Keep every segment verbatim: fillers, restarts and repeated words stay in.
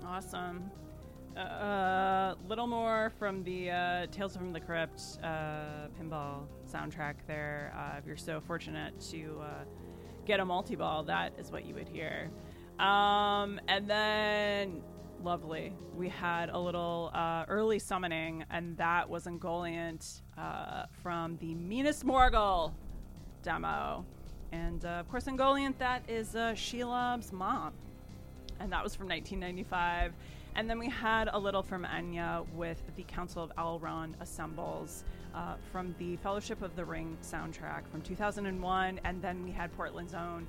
Awesome. A uh, little more from the uh, Tales from the Crypt uh, pinball soundtrack there. Uh, if you're so fortunate to uh, get a multi-ball, that is what you would hear. Um, and then, lovely, we had a little uh, early summoning, and that was Ungoliant uh, from the Meanest Morgul demo. And, uh, of course, Ungoliant, that is uh, Shelob's mom. And that was from nineteen ninety-five. And then we had a little from Enya with the Council of Elrond Assembles uh, from the Fellowship of the Ring soundtrack from two thousand one. And then we had Portland's own,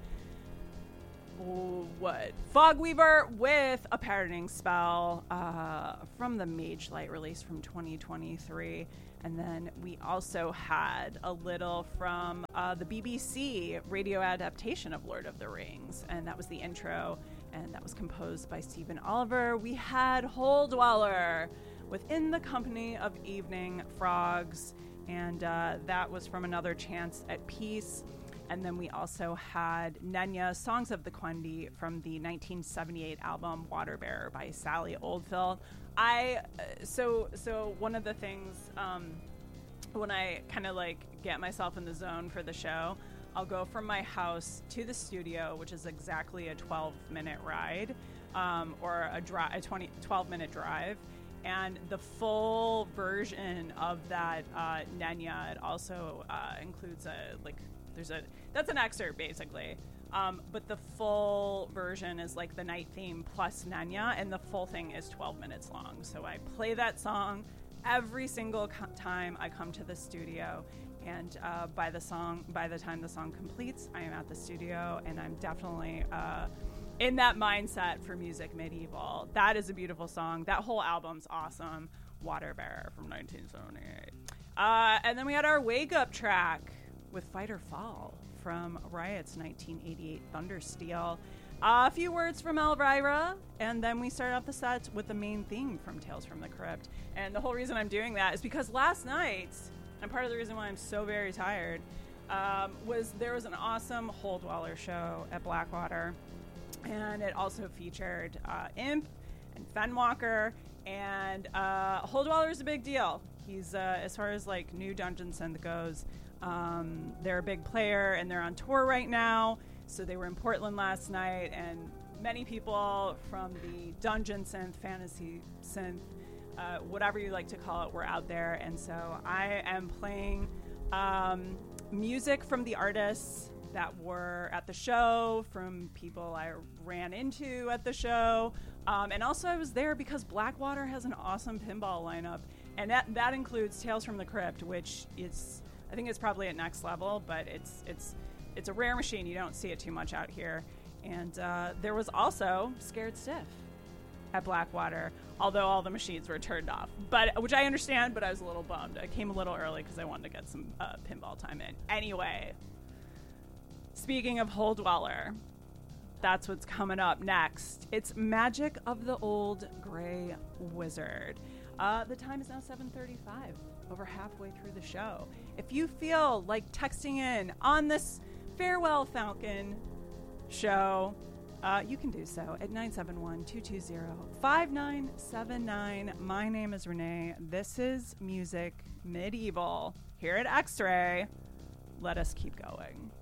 oh, what? Fogweaver with a Parroting Spell uh, from the Mage Light release from twenty twenty-three. And then we also had a little from uh, the B B C radio adaptation of Lord of the Rings. And that was the intro. And that was composed by Stephen Oliver. We had Hole Dweller within the company of evening frogs. And uh, that was from Another Chance at Peace. And then we also had Nenya, Songs of the Quendi from the nineteen seventy-eight album Water Bearer by Sally Oldfield. I, uh, so, so one of the things um, when I kind of like get myself in the zone for the show, I'll go from my house to the studio, which is exactly a twelve minute ride, um, or a, dri- a twenty, twelve minute drive. And the full version of that uh, Nenya, it also uh, includes a, like, there's a, that's an excerpt basically. Um, but the full version is like the night theme plus Nenya, and the full thing is twelve minutes long. So I play that song every single co- time I come to the studio. And uh, by the song, by the time the song completes, I am at the studio, and I'm definitely uh, in that mindset for Music Medieval. That is a beautiful song. That whole album's awesome. Water Bearer from nineteen seventy-eight. Uh, and then we had our Wake Up track with Fight or Fall from Riot's nineteen eighty-eight Thundersteel. Uh, a few words from Elvira, and then we start off the set with the main theme from Tales from the Crypt. And the whole reason I'm doing that is because last night, and part of the reason why I'm so very tired, um, was there was an awesome Hole Dweller show at Blackwater, and it also featured uh, Imp and Fenwalker, and uh, Hole Dweller is a big deal. He's, uh, as far as like new Dungeon Synth goes, um, they're a big player, and they're on tour right now, so they were in Portland last night, and many people from the Dungeon Synth, Fantasy Synth, Uh, whatever you like to call it, we're out there. And so I am playing um, music from the artists that were at the show, from people I ran into at the show. Um, and also I was there because Blackwater has an awesome pinball lineup. And that, that includes Tales from the Crypt, which is, I think it's probably at next level, but it's it's it's a rare machine. You don't see it too much out here. And uh, there was also Scared Stiff at Blackwater, although all the machines were turned off, but which I understand, but I was a little bummed. I came a little early because I wanted to get some uh, pinball time in. Anyway, speaking of Hole Dweller, that's what's coming up next. It's Magic of the Old Grey Wizard. Uh, the time is now seven thirty-five, over halfway through the show. If you feel like texting in on this Farewell Falcon show, Uh, you can do so at nine seven one, two two zero, five nine seven nine. My name is Renee. This is Music Medieval here at X-Ray. Let us keep going.